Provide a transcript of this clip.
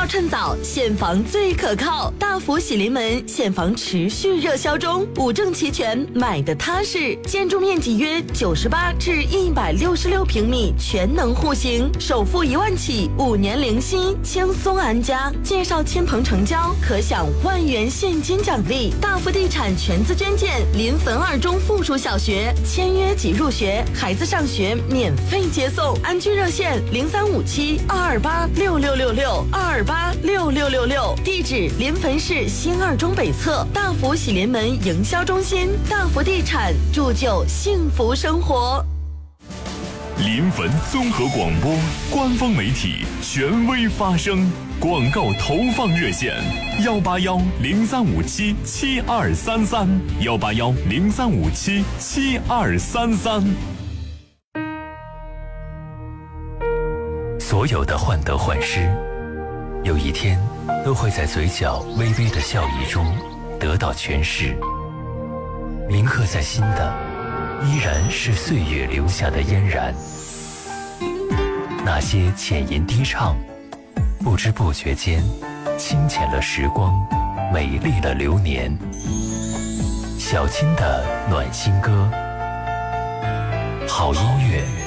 要趁早，现房最可靠。大福喜临门现房持续热销中，五证齐全，买的踏实。建筑面积约98至166平米，全能户型，首付1万起，5年零息，轻松安家。介绍亲朋成交，可享1万元现金奖励。大福地产全资捐建临汾2中附属小学，签约即入学，孩子上学免费接送。安居热线0357-228-6666，228-6666。地址临汾市新2中北侧大福喜临门营销中心。大福地产，铸就幸福生活。 临汾综合广播官方媒体，权威发声。广告投放热线：181-0357-7233，181-0357-7233。 所有的患得患失，有一天都会在嘴角微微的笑意中得到诠释。铭刻在心的，依然是岁月留下的嫣然。那些浅吟低唱，不知不觉间清浅了时光，美丽了流年。小青的暖心歌，好音乐